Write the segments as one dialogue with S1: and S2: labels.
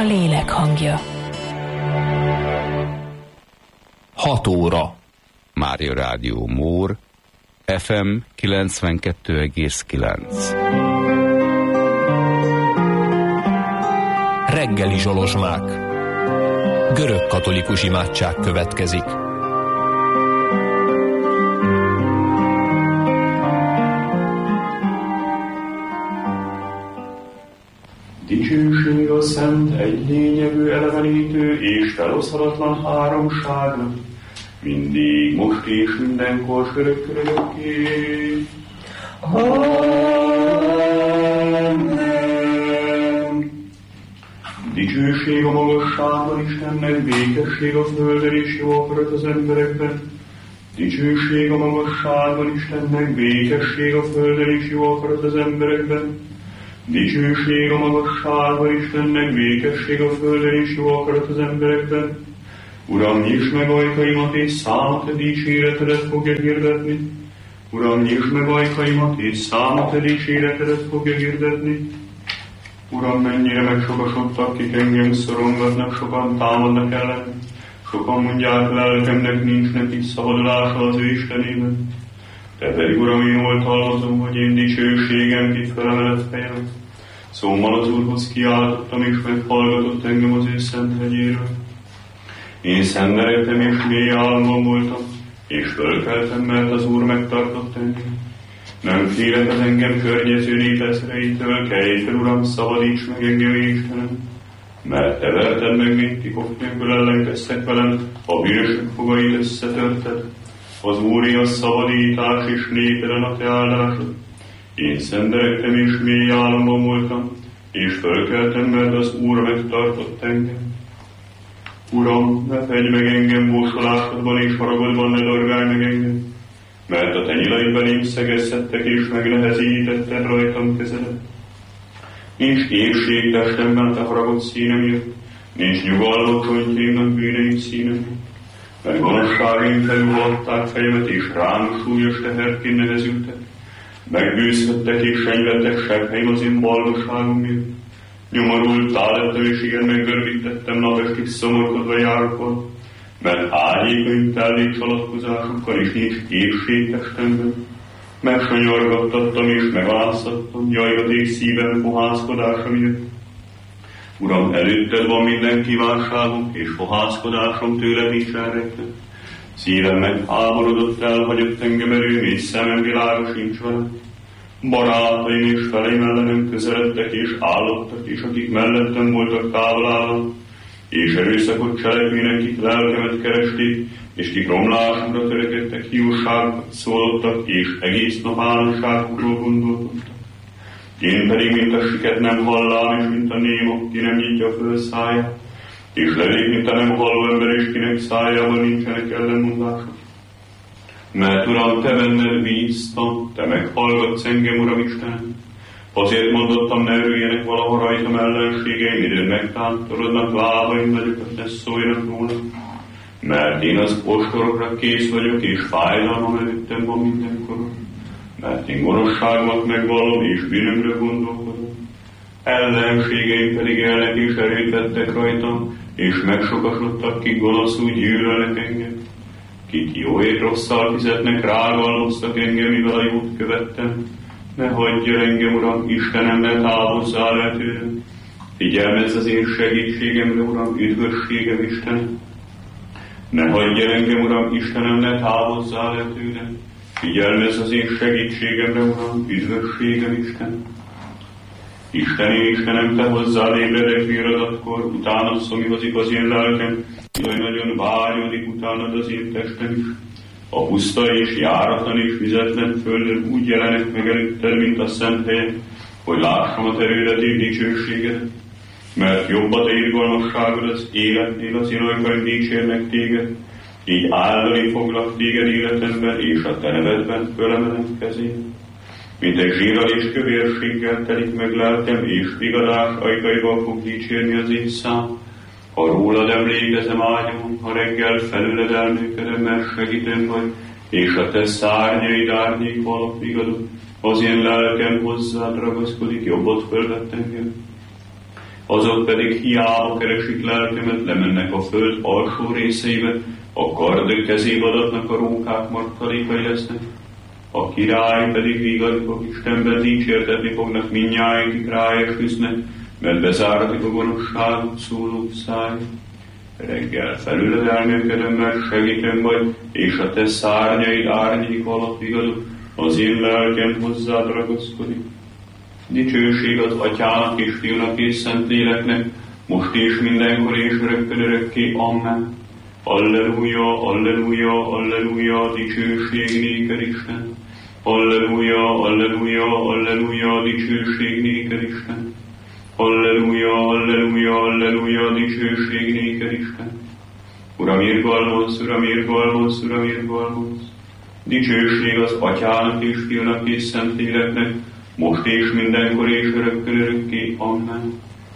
S1: lélek hangja.
S2: 6 óra. Mária Rádió Mór, FM 92,9.
S3: Reggeli zsolozsmák. Görög katolikus imádság következik.
S4: Dicsőség a szent, egylényegű, elevenítő és feloszhatatlan háromságnak, mindig, most és mindenkor, örökké. Amen. Dicsőség a magasságban Istennek, békesség a földön és jó akarat az emberekben. Dicsőség a magasságban Istennek, békesség a földön és jó akarat az emberekben. Dicsőség a magasságban Istennek, békesség a földön és jó akarat az emberekben. Uram, nyisd meg ajkaimat, és száma te dicséretedet fogja hirdetni. Uram, nyisd meg ajkaimat, és száma te dicséretedet fogja hirdetni. Uram, mennyire megsokasodtak, kik engem szorongatnak, sokan támadnak ellen. Sokan mondják, lelkemnek nincs neki szabadulása az ő Istenében. Te pedig, Uram, én oltalmazom, hogy én dicsőségem kifelemelett fejemet. Szóval az Úrhoz kiáltottam, és meghallgatott engem az ő szent hegyéről. Én szenvedettem, és mély álmomban voltam, és fölkeltem, mert az Úr megtartott engem. Nem félek az engem környező népeszreitől, kelj fel, Uram, szabadíts meg engem, Istenem. Mert te verted meg, mint titok nélkül ellenkeztek velem, a bűnösök fogait összetörted. Az Úré a szabadítás, és népeden a te áldásod. Én szenvedettem, és mély álomban voltam, és fölkeltem, mert az Úr megtartott engem. Uram, ne fegy meg engem bósolásodban és haragodban, ne dorgálj meg engem, mert a te nyilaid belém szegezhettek, és megnehezítetted rajtam kezedet. Nincs készség testemben te haragod színemért, nincs nyugalom csontjaimnak bűneim színemért, mert gonoszságaim felülhatták fejemet, és rám súlyos teherként nehezültek. Megbűzhettek és senyvettek sebheim az én balgaságomért. Nyomorultá lettem, és igen meggörbítettem, napestig szomorkodva járok, mert ágyékaim tellék csalatkozásokkal, és nincs készség testemben. Megsanyargattattam és megaláztattam, jajgaték szívem fohászkodása miatt. Uram, előtted van minden kívánságom, és fohászkodásom tőle nincs elrejtve. Szívem megháborodott, elhagyott engem erőm, és szemem világa sincs vele. Barátaim és feleim ellenem közeledtek és állottak, és akik mellettem voltak távol állnak, és erőszakot cselekvének, kik lelkemet keresték, és kik romlásomra törekedtek, hiúságokat szólottak, és egész nap álomságokról gondolkodtak. Én pedig, mint a siket nem hallám, és mint a néma, ki nem nyitja föl száját, és levék, mint a nem halló ember, és kinek szájában nincsenek ellenmondások. Mert, Uram, te benned bíztam, te meghallgatsz engem, Uram Istenem. Azért mondottam, ne örüljenek valahol rajtam ellenségeim, időn megtántorodnak lábaim, nagyokat ne szóljanak róla. Mert én az ostorokra kész vagyok, és fájdalmam előttem van mindenkor. Mert én gonoszságomat megvallom, és bűnömre gondolkodom. Ellenségeim pedig elnek és erőt vettek rajtam, és megsokasodtak, kik gonoszul gyűlölnek engem. Kik jóért rosszal fizetnek, rágalmaztak engem, mivel a jót követtem. Ne hagyj el engem, Uram, Istenem, ne távozzál el tőlem. Figyelmezz az én segítségemre, Uram, üdvösségem, Istenem. Ne hagyj el engem, Uram, Istenem, ne távozzál el tőlem. Figyelmezz az én segítségemre, Uram, üdvösségem, Istenem. Istenem, te hozzá ébredek viradatkor, utánad szomihozik az én lelkem, jaj, nagyon vágyodik utánad az én testem is. A puszta és járatlan és vizetlen földön úgy jelenek meg előtted, mint a szent helyek, hogy lássam a terődet és dicsőségedet. Mert jobb a te irgalmasságod az életnél, az én ajkaim dicsérnek téged, így áldani foglak téged életemben, és a te nevedben fölemelem kezén. Mint egy zsírral és kövérséggel telik meg lelkem, és vigadás ajkaival fog dicsérni az én szám. Ha rólad emlékezem ágyamon, ha reggel felőled elműködöm, mert segítőm vagy, és a te szárnyaid árnyék alap vigadok, az én lelkem hozzád ragaszkodik, jobbot fölvett engem. azok pedig hiába keresik lelkemet, lemennek a föld alsó részeibe, a kard kezébe adatnak a rókák martalékai lesznek. A király pedig vígadik Istenben dicsértetni fognak mindnyáján, akik ráesküsznek, mert bezáratik a gonoszságot szóló száj. Reggel felüled elmélkedem, mert segítem vagy, és a te szárnyaid árnyék alatt vigadok, az én lelkem hozzád ragaszkodik. Dicsőség az Atyának és Fiúnak és Szentléleknek, most és mindenkor és örökkön-örökké. Amen. Alleluja, alleluja, alleluja, dicsőség néked Isten. Alleluja, alleluja, alleluja, dicsőség néked Isten. Alleluja, alleluja, alleluja, dicsőség néked Isten. Uram, irgalmaz, Uram, irgalmaz, Uram, irgalmaz. Dicsőség az Atyának és Fiúnak és Szentléleknek, most és mindenkor és örökkön-örökké. Amen.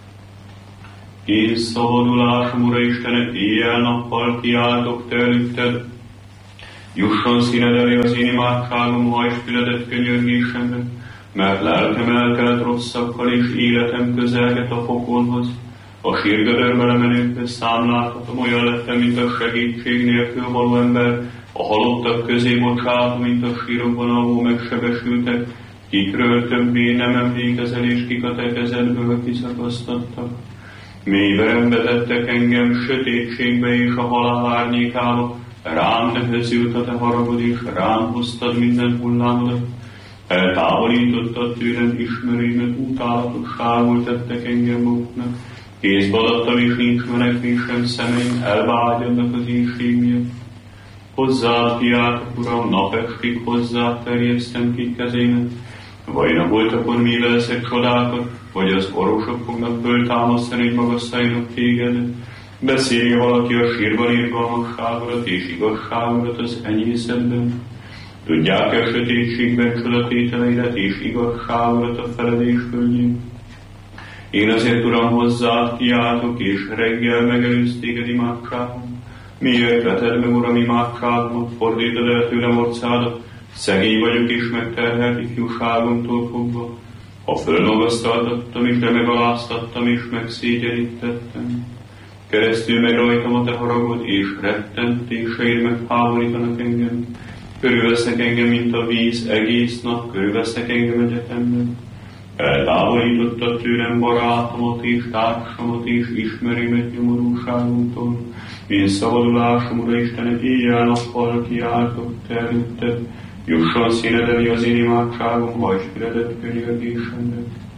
S4: Én szabadulásom, Ura Istenet, éjjel-nappal kiáltok te előtted. Jusson színed elé az én imádságom, hajtsd füledet könyörgésemre, mert lelkem eltelt rosszakkal, és életem közelget a pokolhoz. A sírgödörbe lemenőkhez számlálhatom, olyan lettem, mint a segítség nélkül való ember, a halottak közé bocsátom, mint a sírokban alvó megsebesültek, kikről többé nem emlékezel, és kik a te kezedből kiszakasztattak. Mélyben vetettek engem sötétségbe és a halál árnyékába, rám nehezült a te haragod, és rám hoztad minden hullámodat. Eltávolítottad tőlem ismerőimet, utálatosságul tettek engem maguknak. Kézbe adtam, és nincs menekvésem, szemeim elvágyadnak az éjség miatt. Hozzád kiáltok, Uram, napestig hozzád terjesztem ki kezémet. Vajon a holtakon mi leszek csodákat, vagy az orvosok fognak föltámasztani, hogy magasszáljanak téged? Beszélje valaki a sírban irgalmasságodat és igazságodat az enyészetben? Tudják-e a sötétségben csodatételeidet és igazságodat a feledés földjén? Én azért, Uram, hozzád kiáltok, és reggel megelőz téged imádságom. Miért veted meg, Uram, imádságomat, fordítod el tőlem orcádat? Szegény vagyok és megterhelt ifjúságomtól fogva. Ha fölmagasztaltattam is, de megaláztattam és megszégyenítettem. Keresztül meg rajtam a te haragod, és rettentéseid megháborítanak engem. Körülveszek engem, mint a víz egész nap, körülveszek engem egyetemben. Eltávolítottad tőlem barátomat és társamat és ismerőmet nyomorúságomtól. Én szabadulásom, Ura Istenet, éjjel-nappal kiáltok te előtted. Jusson színed elé az én imádságom, hajtsd füledet könyörgésemre.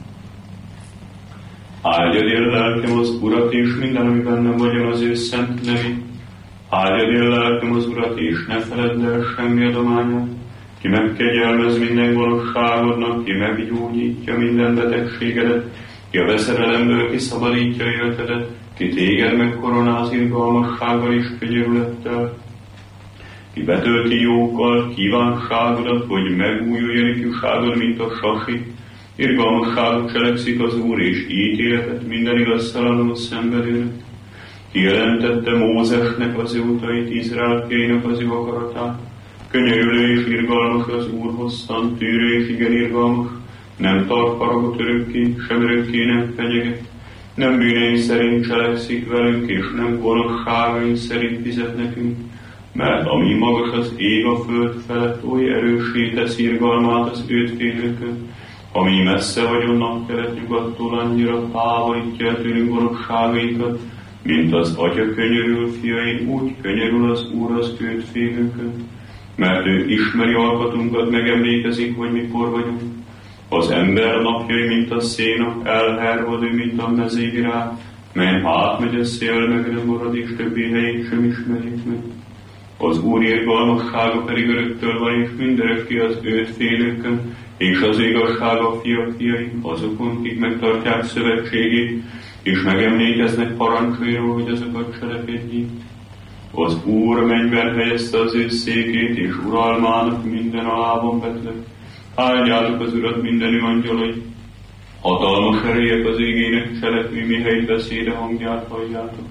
S4: Áldjad él lelkem az Urat, és minden, ami bennem vagyon, az ő szent nevét. Áldjad él lelkem az Urat, és ne feledd el semmi adományát. Ki megkegyelmez minden gonoszságodnak, ki meggyógyítja minden betegségedet, ki a veszedelemből kiszabadítja életedet, ki téged megkoronáz irgalmassággal és könyörülettel. Ki betölti jókkal kívánságodat, hogy megújuljon ifjúságod, mint a sasi. Irgalmasságot cselekszik az Úr, és ítéletet minden igaztalanul szenvedőnek. Kijelentette Mózesnek az ő utait, Izrael fiainak az ő akaratát. Könyörülő és irgalmas az Úr, hosszan tűrő és igen irgalmas, nem tart haragot örökké, sem örökké nem fenyeget. Nem bűneink szerint cselekszik velünk, és nem gonoszságaink szerint fizet nekünk, mert ami magas az ég a föld felett, oly erőssé tesz irgalmát az őt félőkön, ami messze vagy onnan kelet-nyugattól, annyira távolítja el tőlünk gonoszságainkat, mint az Atya könyörül fiai, úgy könyörül az Úr az őt félőkön. Mert ő ismeri alkatunkat, megemlékezik, hogy mikor vagyunk. Az ember napjai, mint a széna, elhervad ő, mint a mezővirág, mely átmegy a szél, meg nem marad, és többi helyét sem ismerik meg. Az Úr irgalmassága pedig öröktől van, és mindörökké az őt félőkön, és az igazság a fiak fiai, azokon, kik megtartják szövetségét, és megemlékeznek parancsairól, hogy azokat cselekedjék. Az Úr mennyben helyezte az ő székét, és uralmának minden alában vetlek. Áldjátok az Urat minden ő angyalai, hatalmas erélyek az égének cselekvő, mihelyt beszéde hangját halljátok.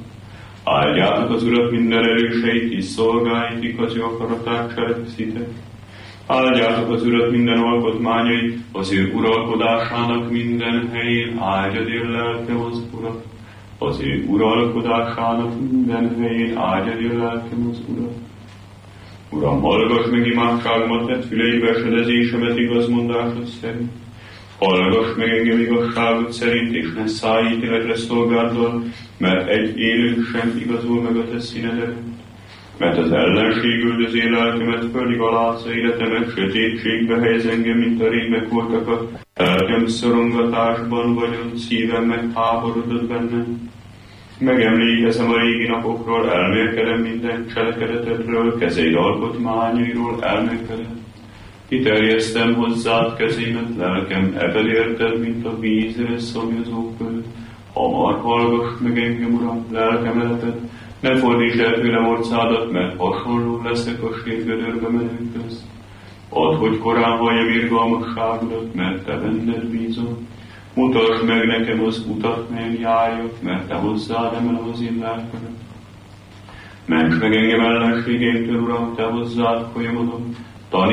S4: Áldjátok az Urat minden erőseit és szolgáit, kik az ő akaratát cselekszitek. Áldjátok az Urat minden alkotmányait, az ő uralkodásának minden helyén áldjad én lelkem az Urat. Az ő uralkodásának minden helyén áldjad én lelkem az Urat. Uram, hallgass meg imádságomat, tedd füleidbe esedezésemet igazmondásod szerint. Hallgass meg engem igazságod szerint, és ne szállj ítéletre szolgáddal, mert egy élő sem igazol meg a te színed előtt. Mert az ellenség üldözi lelkemet, földig alázza életemet, sötétségbe helyez engem, mint a rég megvoltakat. Lelkem szorongatásban vagyok, szívem megháborodott bennem. Megemlékezem a régi napokról, elmélkedem minden cselekedetedről, kezeid alkotmányairól elmélkedem. Kiterjesztem hozzád kezémet, lelkem ebben érted, mint a vízre szomjazó föld. Hamar hallgass meg engem, Uram, lelkem eleped, ne fordíts el tőlem orcádat, mert hasonló leszek a sérgödörbe menők közt. Add, hogy korán halljam irgalmasságodat, mert te benned bízom. Mutasd meg nekem az utat, melyen járjak, mert te hozzád emelem az én lelkemet. Ments meg engem ellenségeimtől, Uram, te hozzád folyamodom,